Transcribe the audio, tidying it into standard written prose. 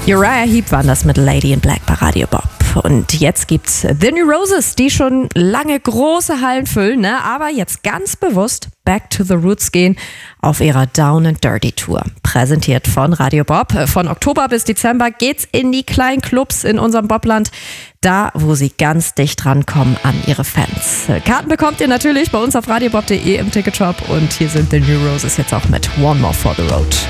Uriah Heep waren das mit Lady in Black bei Radio Bob. Und jetzt gibt's The New Roses, die schon lange große Hallen füllen, ne? Aber jetzt ganz bewusst back to the roots gehen auf ihrer Down and Dirty Tour. Präsentiert von Radio Bob. Von Oktober bis Dezember geht's in die kleinen Clubs in unserem Bobland, da wo sie ganz dicht rankommen an ihre Fans. Karten bekommt ihr natürlich bei uns auf radiobob.de im Ticketshop und hier sind The New Roses jetzt auch mit One More for the Road.